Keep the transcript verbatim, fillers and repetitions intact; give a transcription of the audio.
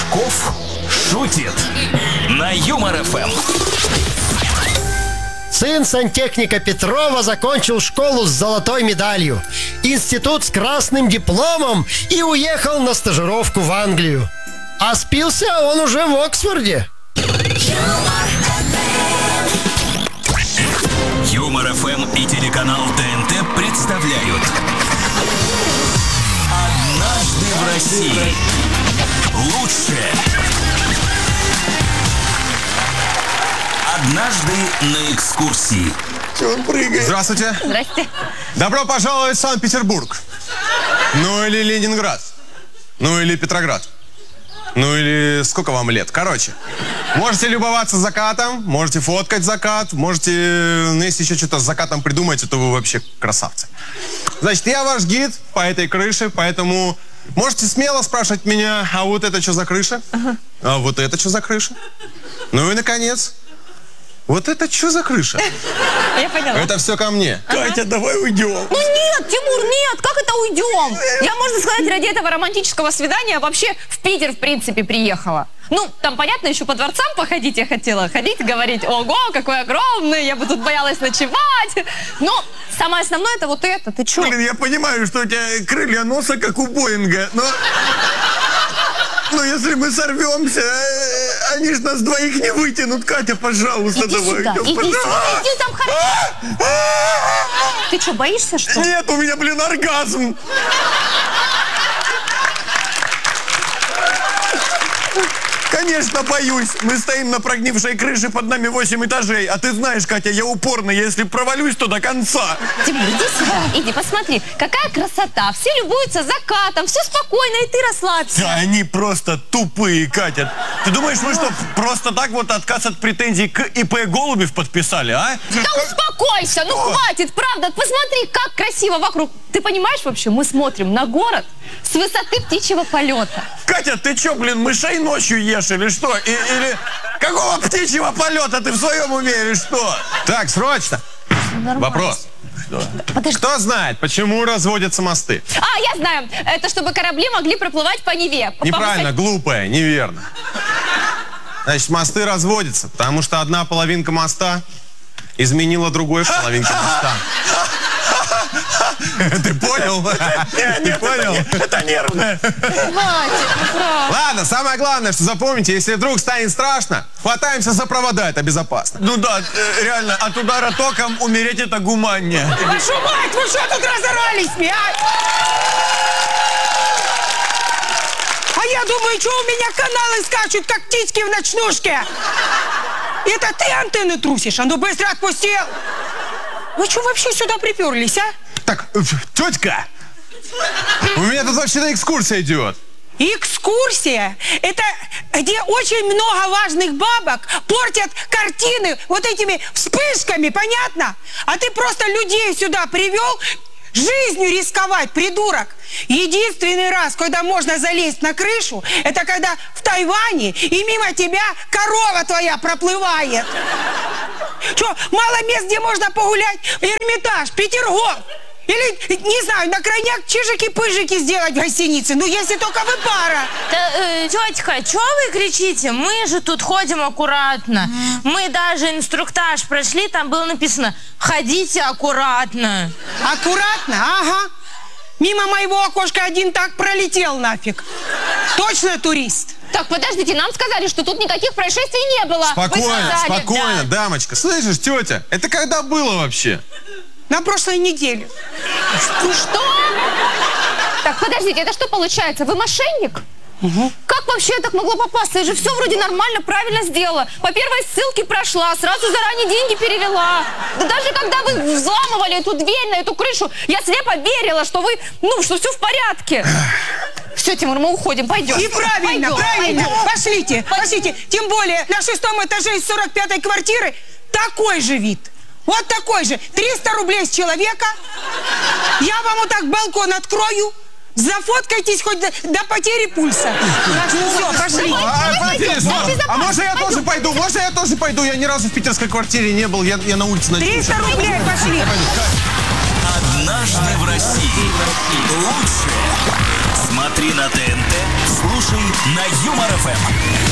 Пашков шутит на Юмор эф эм. Сын сантехника Петрова закончил школу с золотой медалью, институт с красным дипломом и уехал на стажировку в Англию. А спился он уже в Оксфорде. Юмор эф эм и телеканал тэ эн тэ представляют «Однажды в России». Лучшее. Однажды на экскурсии. Че он прыгает? Здравствуйте. Здрасте. Добро пожаловать в Санкт-Петербург. Ну или Ленинград. Ну или Петроград. Ну или сколько вам лет? Короче, можете любоваться закатом, можете фоткать закат, можете, ну если еще что-то с закатом придумаете, то вы вообще красавцы. Значит, я ваш гид по этой крыше, поэтому можете смело спрашивать меня, а вот это что за крыша? Ага. А вот это что за крыша? Ну и, наконец, вот это что за крыша? Я поняла. Это все ко мне. Ага. Катя, давай уйдем. Ну нет, Тимур, нет, как это уйдем? Я, можно сказать, ради этого романтического свидания вообще в Питер, в принципе, приехала. Ну, там, понятно, еще по дворцам походить я хотела. Ходить, говорить, ого, какой огромный, я бы тут боялась ночевать. Но самое основное это вот это, ты че? Блин, я понимаю, что у тебя крылья носа, как у Боинга, но... Но если мы сорвемся, они ж нас двоих не вытянут. Катя, пожалуйста, иди давай. Сюда, идем, иди пожалуйста. сюда, иди там ходи. Ты что, боишься, что ли? Нет, у меня, блин, оргазм. Конечно, боюсь. Мы стоим на прогнившей крыше, под нами восемь этажей. А ты знаешь, Катя, я упорный. Если провалюсь, то до конца. Тимур, иди сюда, иди, посмотри. Какая красота. Все любуются закатом, все спокойно, и ты расслабься. Да они просто тупые, Катя. Ты думаешь, мы что, просто так вот отказ от претензий к и пэ Голубев подписали, а? Да успокойся, ну хватит, правда. Посмотри, как красиво вокруг. Ты понимаешь вообще, мы смотрим на город с высоты птичьего полета. Катя, ты что, блин, мышей ночью ешь или что? И, или какого птичьего полета? Ты в своем уме или что? Так, срочно. Нормально. Вопрос. Подожди. Кто знает, почему разводятся мосты? А, я знаю. Это чтобы корабли могли проплывать по Неве. Неправильно, Повысать- глупое, неверно. Значит, мосты разводятся, потому что одна половинка моста изменила другой половинке моста. Ты понял? Ты понял? Это нервное. Хватит, ну правда. Ладно, самое главное, что запомните, если вдруг станет страшно, хватаемся за провода, это безопасно. Ну да, э, реально, от удара током умереть это гуманнее. Вашу мать, вы что тут разорались, а? А я думаю, что у меня каналы скачут, как птички в ночнушке. Это ты антенны трусишь? А ну быстро отпустил. Вы что вообще сюда приперлись, а? Так, э, тетка, у меня тут вообще-то экскурсия идет. Экскурсия – это где очень много важных бабок портят картины вот этими вспышками, понятно? А ты просто людей сюда привел жизнью рисковать, придурок. Единственный раз, когда можно залезть на крышу, это когда в Тайване и мимо тебя корова твоя проплывает. Что, мало мест, где можно погулять? Эрмитаж, Петергоф. Или, не знаю, на крайняк чижики-пыжики сделать в гостинице. Ну, если только вы пара. Да, э, тетка, что вы кричите? Мы же тут ходим аккуратно. Mm. Мы даже инструктаж прошли, там было написано «Ходите аккуратно». Аккуратно? Ага. Мимо моего окошка один так пролетел нафиг. Точно турист? Так, подождите, нам сказали, что тут никаких происшествий не было. Вы Спокойно, сказали, спокойно, да. дамочка. Слышишь, тетя, это когда было вообще? На прошлой неделе. Ну что? Так, подождите, это что получается? Вы мошенник? Угу. Как вообще так могло попасться? Я же все вроде нормально, правильно сделала. По первой ссылке прошла, сразу заранее деньги перевела. Да даже когда вы взламывали эту дверь на эту крышу, я слепо верила, что вы, ну, что все в порядке. Все, Тимур, мы уходим, пойдем. И правильно, Пойдем, правильно. пойдем. Пошлите, пошлите. Тем более на шестом этаже из сорок пятой квартиры такой же вид. Вот такой же. триста рублей с человека. Я вам вот так балкон открою. Зафоткайтесь хоть до, до потери пульса. Ну все, пошли. А, Филипп, стоп. А можно я тоже пойду? Можно я тоже пойду? Я ни разу в питерской квартире не был. Я, я на улице ночую. триста рублей, пошли. «Однажды в России». Лучшее. Смотри на тэ эн тэ, слушай слушай на Юмор ФМ.